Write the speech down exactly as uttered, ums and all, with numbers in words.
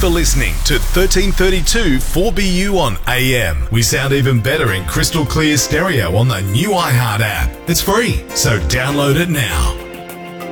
for listening to thirteen thirty-two four B U on A M. We sound even better in crystal clear stereo on the new iHeart app. It's free, so download it now.